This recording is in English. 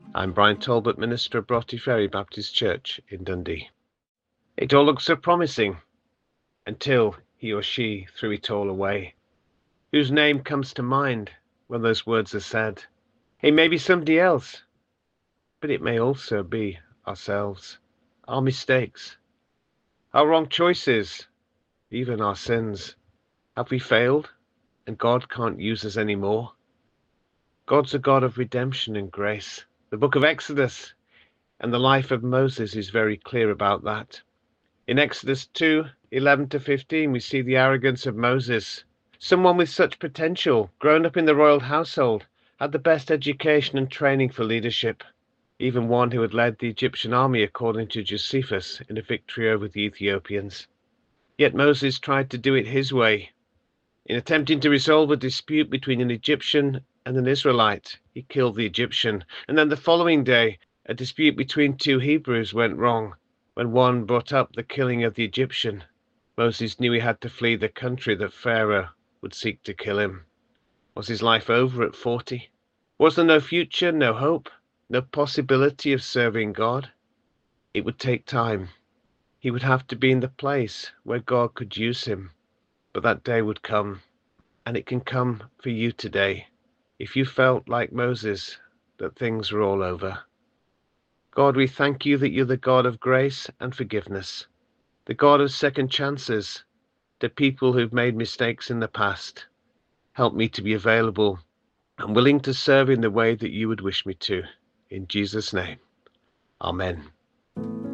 I'm Brian Talbot, minister of Broughty Ferry Baptist Church in Dundee. It all looked so promising until he or she threw it all away. Whose name comes to mind when those words are said? It may be somebody else, but it may also be ourselves, our mistakes, our wrong choices, even our sins. Have we failed and God can't use us anymore? God's a God of redemption and grace. The book of Exodus and the life of Moses is very clear about that. In Exodus 2:11-15, we see the arrogance of Moses. Someone with such potential, grown up in the royal household, had the best education and training for leadership, even one who had led the Egyptian army according to Josephus in a victory over the Ethiopians. Yet Moses tried to do it his way. In attempting to resolve a dispute between an Egyptian and an Israelite, he killed the Egyptian, and then the following day, a dispute between two Hebrews went wrong. When one brought up the killing of the Egyptian, Moses knew he had to flee the country that Pharaoh would seek to kill him. Was his life over at 40? Was there no future, no hope, no possibility of serving God? It would take time. He would have to be in the place where God could use him. But that day would come, and it can come for you today, if you felt like Moses, that things were all over. God, we thank you that you're the God of grace and forgiveness, the God of second chances to people who've made mistakes in the past. Help me to be available and willing to serve in the way that you would wish me to. In Jesus' name, amen.